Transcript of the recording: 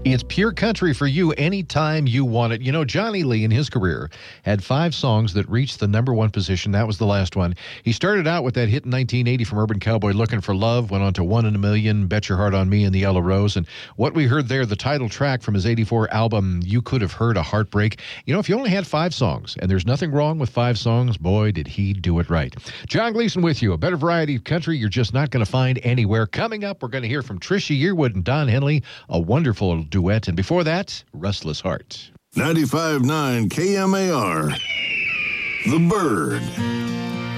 It's pure country for you anytime you want it. You know, Johnny Lee in his career had 5 songs that reached the number 1 position. That was the last one. He started out with that hit in 1980 from Urban Cowboy, Looking for Love, went on to One in a Million, Bet Your Heart on Me, and The Yellow Rose. And what we heard there, the title track from his 84 album, You Could Have Heard a Heartbreak. You know, if you only had 5 songs, and there's nothing wrong with 5 songs, boy, did he do it right. John Gleason with you. A better variety of country you're just not going to find anywhere. Coming up, we're going to hear from Trisha Yearwood and Don Henley, a wonderful duet. And before that, Restless Heart. 95.9 KMAR. The Bird.